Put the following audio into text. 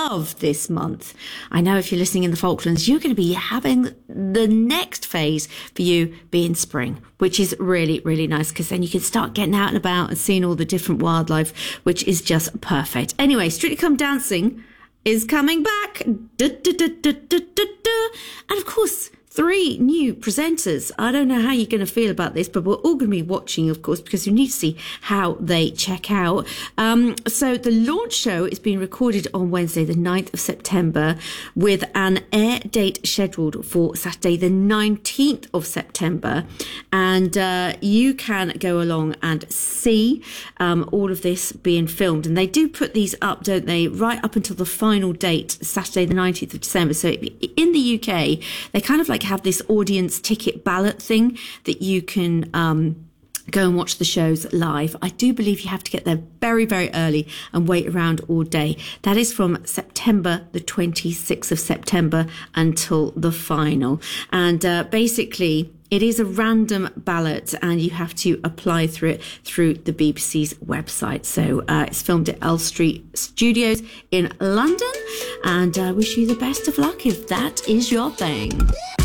love this month. I know if you're listening in the Falklands, you're going to be having the next phase for you being spring, which is really, really nice, because then you can start getting out and about and seeing all the different wildlife, which is just perfect. Anyway, Strictly Come Dancing is coming back. And of course, 3 new presenters. I don't know how you're going to feel about this, but we're all going to be watching, of course, because we need to see how they check out. So the launch show is being recorded on Wednesday, the 9th of September, with an air date scheduled for Saturday, the 19th of September. And you can go along and see all of this being filmed. And they do put these up, don't they, right up until the final date, Saturday, the 19th of December. So in the UK, they kind of like have this audience ticket ballot thing that you can go and watch the shows live. I do believe you have to get there very, very early and wait around all day. That is from September, the 26th of September until the final. And basically, it is a random ballot and you have to apply through it through the BBC's website. So it's filmed at Elstree Studios in London, and I wish you the best of luck if that is your thing.